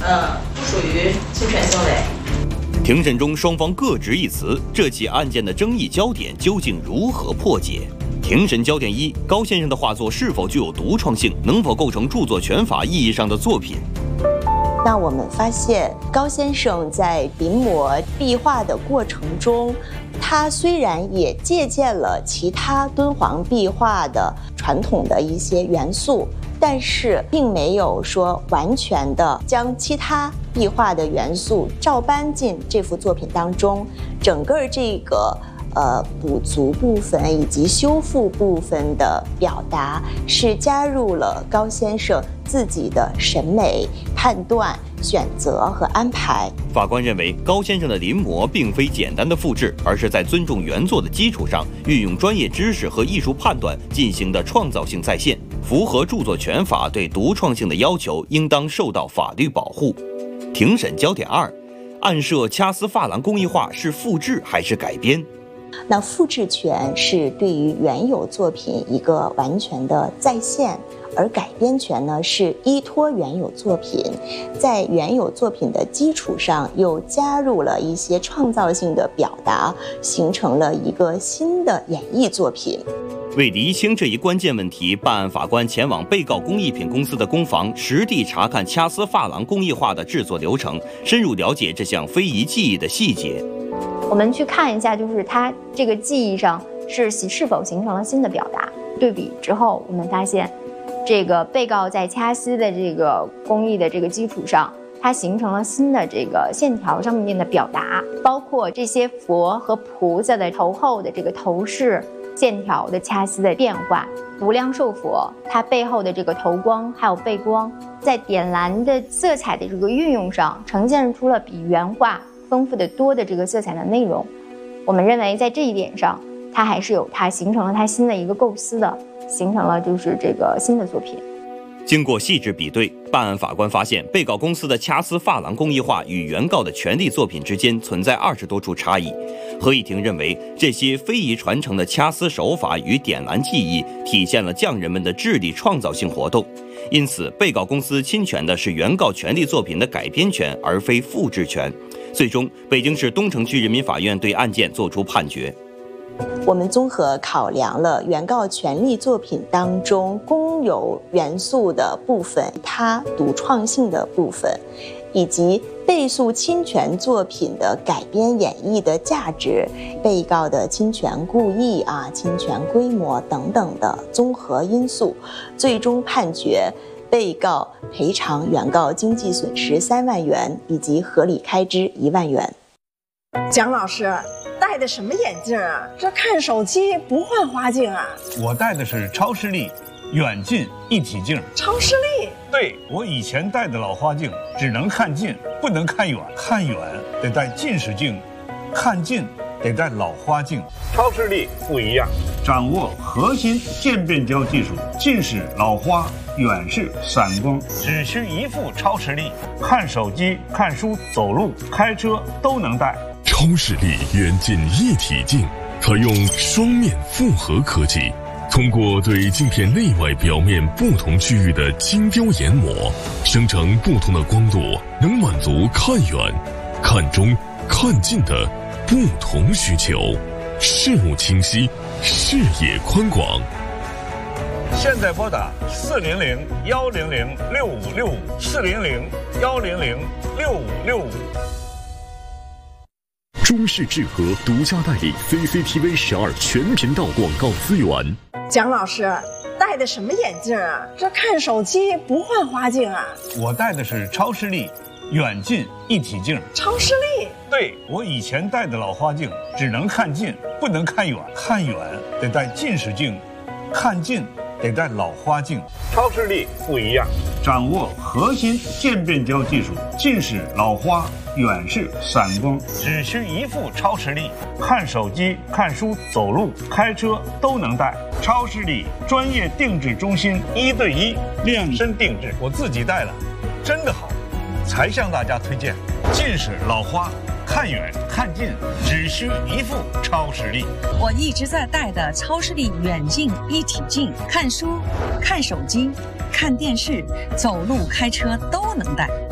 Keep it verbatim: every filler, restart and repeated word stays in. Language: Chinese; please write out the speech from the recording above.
呃，不属于侵权行为。 庭审中，双方各执一词，这起案件的争议焦点究竟如何破解？庭审焦点一：高先生的画作是否具有独创性，能否构成著作权法意义上的作品？ 那我们发现，高先生在临摹壁画的过程中，他虽然也借鉴了其他敦煌壁画的传统的一些元素，但是并没有说完全的将其他壁画的元素照搬进这幅作品当中。整个这个呃补足部分以及修复部分的表达，是加入了高先生自己的审美判断、选择和安排。 法官认为，高先生的临摹并非简单的复制，而是在尊重原作的基础上，运用专业知识和艺术判断进行的创造性再现，符合著作权法对独创性的要求，应当受到法律保护。庭审焦点二：案涉掐丝珐琅工艺画是复制还是改编？ 那复制权是对于原有作品一个完全的再现，而改编权呢是依托原有作品，在原有作品的基础上又加入了一些创造性的表达，形成了一个新的演绎作品。 为厘清这一关键问题，办案法官前往被告工艺品公司的工坊，实地查看掐丝珐琅工艺画的制作流程，深入了解这项非遗技艺的细节。 我们去看一下，就是它这个技艺上是是否形成了新的表达。对比之后，我们发现，这个被告在掐丝的这个工艺的这个基础上，它形成了新的这个线条上面的表达，包括这些佛和菩萨的头后的这个头饰线条的掐丝的变化，无量寿佛它背后的这个头光还有背光，在点蓝的色彩的这个运用上，呈现出了比原画丰富的多的这个色彩的内容。我们认为在这一点上，它还是有它形成了它新的一个构思的，形成了就是这个新的作品。 经过细致比对，办案法官发现，被告公司的掐丝珐琅工艺画与原告的权利作品之间存在二十多处差异。合议庭认为，这些非遗传承的掐丝手法与点蓝技艺体现了匠人们的智力创造性活动，因此，被告公司侵权的是原告权利作品的改编权，而非复制权。最终，北京市东城区人民法院对案件作出判决。 我们综合考量了原告权利作品当中公有元素的部分，它独创性的部分，以及被诉侵权作品的改编演绎的价值、被告的侵权故意啊、侵权规模等等的综合因素，最终判决被告赔偿原告经济损失三万元以及合理开支一万元。 蒋老师戴的什么眼镜啊？这看手机不换花镜啊？ 我戴的是超视力远近一体镜。 超视力？ 对，我以前戴的老花镜只能看近，不能看远，看远得戴近视镜，看近得戴老花镜。超视力不一样，掌握核心渐变焦技术，近视、老花、远视、散光，只需一副超视力，看手机、看书、走路、开车都能戴。 超视力远近一体镜采用双面复合科技，通过对镜片内外表面不同区域的精雕研磨，生成不同的光度，能满足看远、看中、看近的不同需求，视物清晰，视野宽广。 现在拨打四零零幺零零六五六五四零零幺零零六五六五。 中视智和独家代理 C C T V 十二全频道广告资源。 蒋老师戴的什么眼镜啊？这看手机不换花镜啊？ 我戴的是超视力远近一体镜。 超视力？ 对，我以前戴的老花镜只能看近，不能看远，看远得戴近视镜，看近得戴老花镜。超视力不一样，掌握核心渐变焦技术，近视、老花、远视、散光，只需一副超视力，看手机、看书、走路、开车都能戴。超视力专业定制中心，一对一量身定制，我自己戴了，真的好，才向大家推荐。近视、老花、看远看近，只需一副超视力。 我一直在戴的超视力远近一体镜，看书、看手机、看电视、走路、开车都能戴。